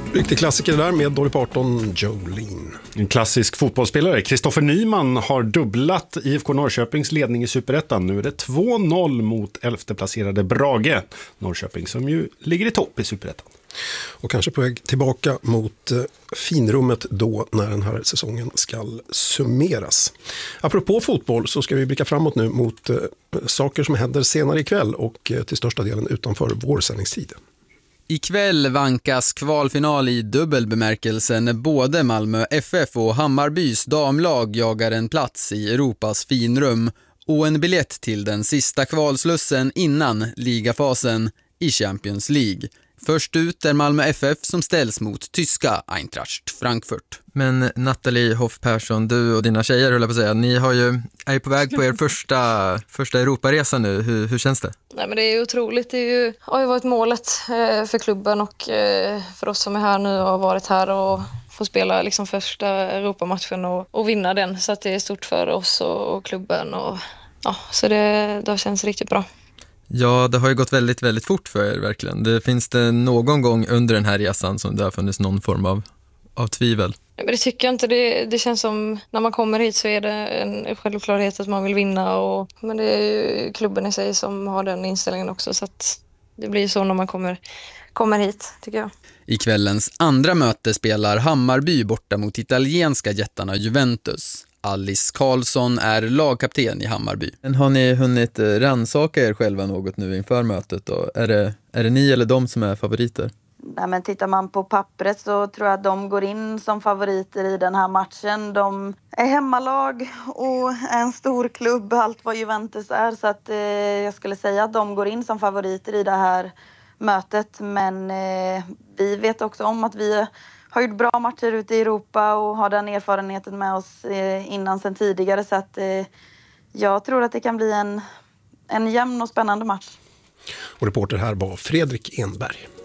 Riktig klassiker där med Dolly Parton, Jolene. En klassisk fotbollsspelare, Kristoffer Nyman, har dubblat IFK Norrköpings ledning i Superettan. Nu är det 2-0 mot 11:e-placerade Brage, Norrköping, som ju ligger i topp i Superettan. Och kanske på väg tillbaka mot finrummet då när den här säsongen ska summeras. Apropå fotboll så ska vi blicka framåt nu mot saker som händer senare ikväll och till största delen utanför vår sändningstid. Ikväll vankas kvalfinal i dubbel bemärkelse när både Malmö FF och Hammarbys damlag jagar en plats i Europas finrum och en biljett till den sista kvalslussen innan ligafasen i Champions League. Först ut är Malmö FF som ställs mot tyska Eintracht Frankfurt. Men Nathalie Hoff Persson, du och dina tjejer, höll jag på att säga, ni är ju på väg på er första Europaresa nu. Hur känns det? Nej, men det är ju otroligt. Det har ju varit målet för klubben och för oss som är här nu och har varit här och få spela liksom första Europamatchen och vinna den. Så att det är stort för oss och klubben. Och, ja, så det känns riktigt bra. Ja, det har ju gått väldigt, väldigt fort för er verkligen. Finns det någon gång under den här resan som det har funnits någon form av tvivel? Men det tycker jag inte. Det känns som när man kommer hit så är det en självklarhet att man vill vinna. Men det är ju klubben i sig som har den inställningen också. Så att det blir så när man kommer hit, tycker jag. I kvällens andra möte spelar Hammarby borta mot italienska jättarna Juventus. Alice Karlsson är lagkapten i Hammarby. Men har ni hunnit rannsaka er själva något nu inför mötet då? Är det ni eller de som är favoriter? Nej, men tittar man på pappret så tror jag att de går in som favoriter i den här matchen. De är hemmalag och är en stor klubb, allt vad Juventus är. Så att jag skulle säga att de går in som favoriter i det här mötet. Men vi vet också om att vi har gjort bra matcher ute i Europa och har den erfarenheten med oss innan sen tidigare. Så att jag tror att det kan bli en jämn och spännande match. Och reporter här var Fredrik Enberg.